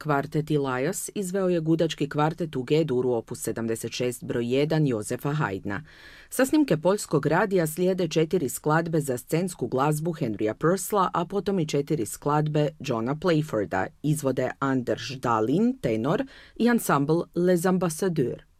Kvartet Elias izveo je gudački kvartet u G-duru opus 76 broj 1 Jozefa Haydna. Sa snimke poljskog radija slijede 4 skladbe za scensku glazbu Henrya Purcella, a potom i 4 skladbe Johna Playforda, izvode Anders Dahlin, tenor, i ansambl Les Ambassadeurs.